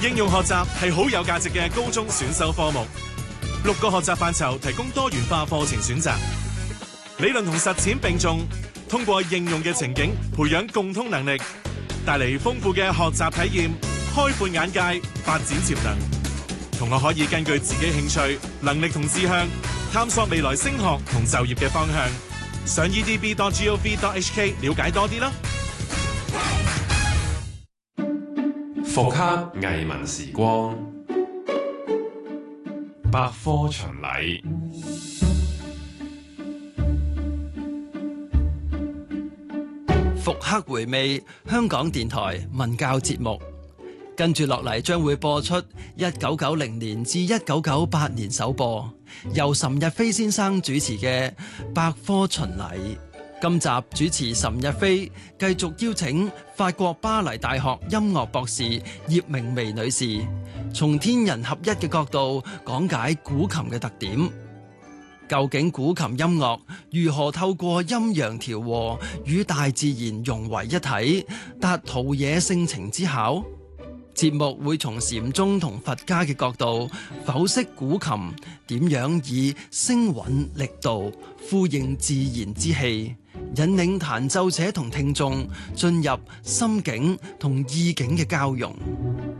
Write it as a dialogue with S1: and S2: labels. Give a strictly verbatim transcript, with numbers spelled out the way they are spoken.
S1: 應用學習係好有價值嘅高中選修科目，六個學習範疇提供多元化課程選擇，理論同實踐並重，通過應用嘅情景培養共通能力，帶嚟豐富嘅學習體驗，開闊眼界，發展潛能。同學可以根據自己興趣、能力同志向，探索未來升學同就業嘅方向。上 e d b dot gov dot h k 了解多啲啦。
S2: 復刻藝文時光，百科巡禮。
S3: 復刻回味香港電台文教節目，跟住落嚟將會播出一九九零年至一九九八年首播，由岑日飛先生主持嘅百科巡禮。今集主持岑日飛繼續邀請法國巴黎大學音樂博士葉明薇女士，從天人合一嘅角度講解古琴嘅特點。究竟古琴音樂如何透過陰陽調和與大自然融為一體，達陶冶性情之巧？節目會從禪宗同佛家嘅角度剖析古琴點樣以聲韻力度呼應自然之氣，引領彈奏者同聽眾進入心境同意境嘅交融。